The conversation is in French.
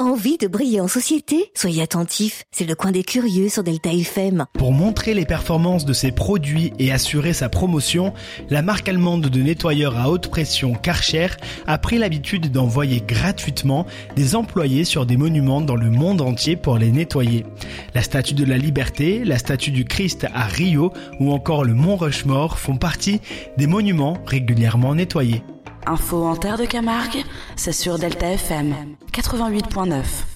Envie de briller en société? Soyez attentifs, c'est le coin des curieux sur Delta FM. Pour montrer les performances de ses produits et assurer sa promotion, la marque allemande de nettoyeurs à haute pression Karcher a pris l'habitude d'envoyer gratuitement des employés sur des monuments dans le monde entier pour les nettoyer. La Statue de la Liberté, la Statue du Christ à Rio ou encore le Mont Rushmore font partie des monuments régulièrement nettoyés. Info en terre de Camargue, c'est sur Delta FM 88.9.